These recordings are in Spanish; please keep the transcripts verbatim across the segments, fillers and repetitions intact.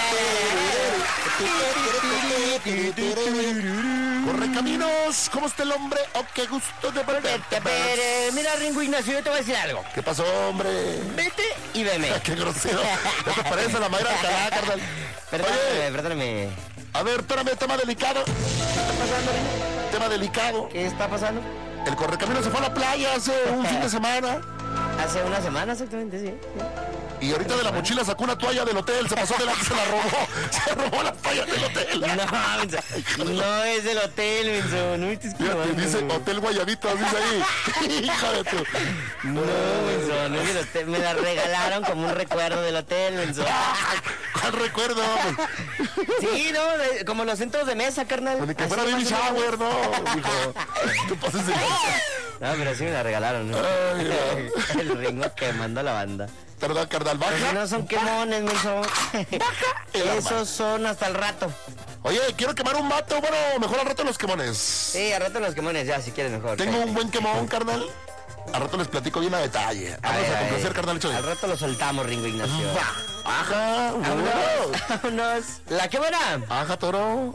Correcaminos, ¿cómo está el hombre? Oh, qué gusto de verte. Pero, mira, Ringo Ignacio, yo te voy a decir algo. ¿Qué pasó, hombre? Vete y veme. Qué grosero. ¿Ya te parece a la Mayra Alcalá, carnal? Perdóname, perdóname. A ver, espérame, tema delicado. ¿Qué está pasando, Ringo? Tema delicado. ¿Qué está pasando? El Correcaminos se fue a la playa hace un fin de semana. Hace una semana, exactamente, sí. Y ahorita de la mochila sacó una toalla del hotel, se pasó delante, se la robó. Se robó la toalla del hotel. No, menso, no es del hotel, menso. No me estés Fíjate, dice Hotel Guayabitos, dice ahí. Hija de tu. No, menso, no es del hotel. Me la regalaron como un recuerdo del hotel, menso. ¿Cuál recuerdo? Sí, no, de- como los centros de mesa, carnal. Ni que Así fuera baby más o menos. shower, no. Dijo, tú pases de... No, pero sí me la regalaron, ¿no? Ay, El Ringo quemando a la banda. Perdón, carnal, Pero si baja. no son quemones, menso. el arma. Esos son hasta el rato. Oye, quiero quemar un mato. Bueno, mejor al rato los quemones. Sí, al rato los quemones ya, si quieres mejor. Tengo un buen quemón, carnal. Al rato les platico bien a detalle. Vamos a complacer, carnal, Al échale. rato lo soltamos, Ringo Ignacio. Va. Ajá, Vámonos. vámonos. Vámonos. La que buena. Ajá, toro.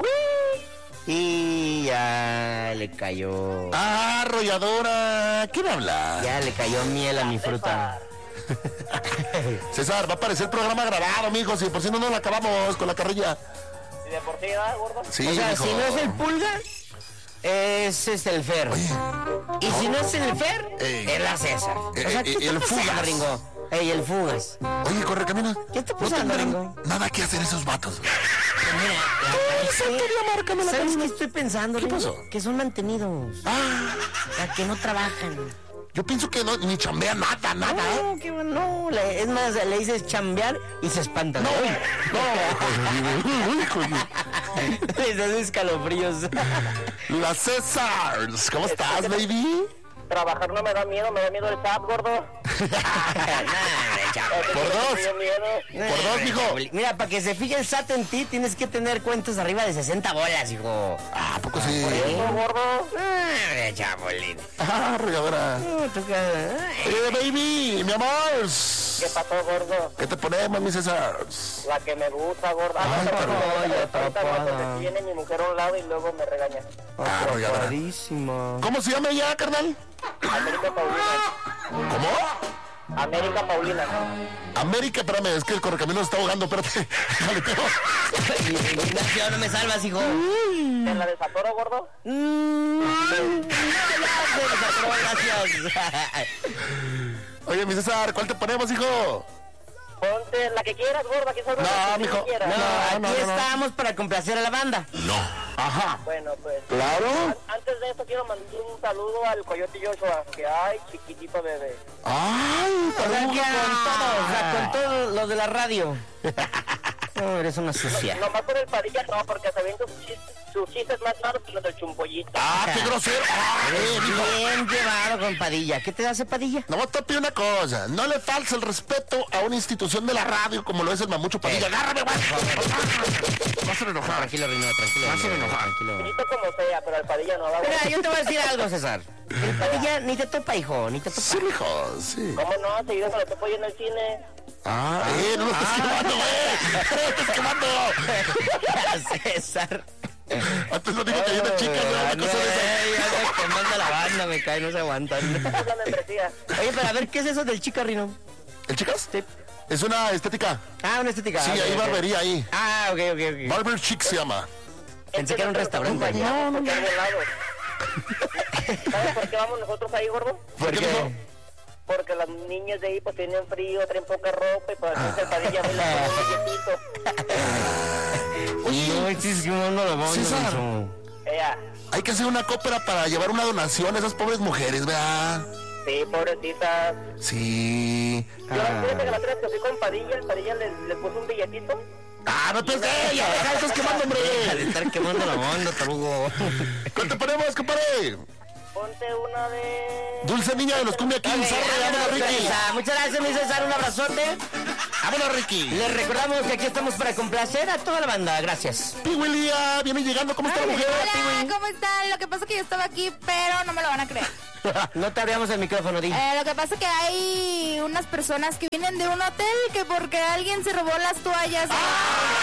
Y ya le cayó. Ah, arrolladora. ¿Quién habla? Ya le cayó miel a mi fruta. César, va a aparecer programa grabado, mijo. Si por si no nos la acabamos con la carrilla. ¿Y de por sí, ¿verdad, gordo? Sí, O sea, mijo. si no es el pulga, es, es el Fer. Oye, Y si no es el Fer, Ey. es la César. Eh, O sea, eh, ¿qué el está pasando, Fugas. Ringo? Ey, el Fugas. oye, corre, camina. ¿Qué está No pasando, tendrán Ringo? nada que hacer esos vatos. Mira, Santería, márcame la ¿sabes camina. qué estoy pensando, ¿Qué Ringo? pasó? Que son mantenidos. Ah, O sea, que no trabajan. yo pienso que no, ni chambea nada, nada. ¿eh? No, qué bueno, no. le- Es más, le dices chambear y se espantan. No, no, hijo de- Les das escalofríos. La César, ¿cómo estás, baby? Trabajar no me da miedo, me da miedo el S A T, gordo. Nah, chavo. Por dos. Me dio miedo. Por dos, mijo. Mira, para que se fije el S A T en ti, tienes que tener cuentas arriba de sesenta bolas, hijo. Ah, ¿a poco sí? ¿No, gordo? Ah, chabolín. Ah, arrolladora. No, tú qué- Eh, baby, mi amor. ¿Qué pasó, gordo? ¿Qué te ponemos, mi César? La que me gusta, gordo. Ay, no, pero- Oye, ahorita, gordo, tapada. porque viene mi mujer a un lado y luego me regaña. Ah, arrolladora. Atropadísimo. ¿Cómo se llama ella, carnal? América Paulina. ¿Cómo? América Paulina. América, espérame, es que el correcamino se está ahogando, espérate. Déjale, pero... Ignacio, no me salvas, hijo. ¿En la de Satoro, gordo? Mm, ya se desató, gracias. Oye, mi César, ¿cuál te ponemos, hijo? Ponte la que quieras, gordo. Aquí solo No, la que mijo. tú quieras. No, No, no, aquí no, no. estamos para complacer a la banda. No. Ajá. Bueno, pues. ¿Claro? Antes de eso quiero mandar un saludo al Coyote Joshua, que ay, chiquitito bebé. Ay, O sea, que taruga. con todo, o sea, con todo lo de la radio. No, eres una sucia. Nomás por el Padilla no, porque se ven sus chistes, sus chistes más raros que los del Chumpollito. Ah, qué grosero. Ay, mijo. Bien llevado con Padilla. ¿Qué te hace Padilla? Nomás te pido una cosa, no le faltes el respeto a una institución de la radio como lo es el Mamucho Padilla. Agárrame, güey. Vas a enojar. Tranquilo, Rino, tranquilo. Vas a Rino, enojar. tranquilo. Chiquito como sea, pero el Padilla no va a Mira, yo te voy a decir algo, César. El Padilla ni te topa, hijo, ni te topa. Sí, mijo, sí. ¿Cómo no? Seguido me lo topo yo en el cine. Ah, eh, no lo estás quemando, güey. No lo estás quemando. César. Antes lo digo que hay una chica, güey, una cosa de esa. Que manda la banda, me cae, no se aguantan. Es la membresía. Oye, pero a ver, ¿qué es eso del chica, Rino? ¿El chicas? Sí. Es una estética. Ah, una estética. Sí, ok, hay ok. barbería ahí. Ah, ok, ok, ok. Barber Chic se llama. Pensé que era un restaurante. No, no, no. ¿Sabes por qué vamos nosotros ahí, gordo? ¿Por qué, mijo? Porque las niñas de ahí pues tienen frío, traen poca ropa y pues entonces el Padilla me la pone un galletito. No, es que no lo vamos César. Ella, Hay que hacer una cópera para llevar una donación a esas pobres mujeres, ¿verdad? sí, pobrecita. Sí. Yo fíjate que la otra vez que fui con Padilla, el Padilla le, le puso un billetito. Ah, no te... ¡Eh, ya deja, estás quemando, Deja de hombre! estar quemando la banda, tarugo. ¿Cuál te ponemos, compadre? Ponte una de... Dulce niña de los cumbia Kings, arre, vámonos, Ricky. Muchas gracias, mi César, un abrazote. Vámonos, Ricky. Les recordamos que aquí estamos para complacer a toda la banda, gracias. Pihuelía, viene llegando, ¿cómo está la mujer? Hola, ¿cómo están? Lo que pasa es que yo estaba aquí, pero no me lo van a creer. No te abríamos el micrófono, di. Eh, lo que pasa es que hay unas personas que vienen de un hotel que porque alguien se robó las toallas. ¡Ah!